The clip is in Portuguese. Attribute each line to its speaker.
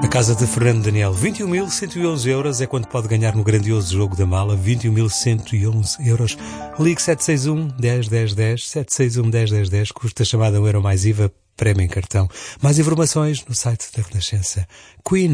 Speaker 1: Na casa de Fernando Daniel, 21.111 euros é quanto pode ganhar no grandioso jogo da mala. 21.111 euros. Ligue 761 10 10 10, 761 10 10 10, custa a chamada €1 mais IVA, prémio em cartão. Mais informações no site da Renascença. Queen.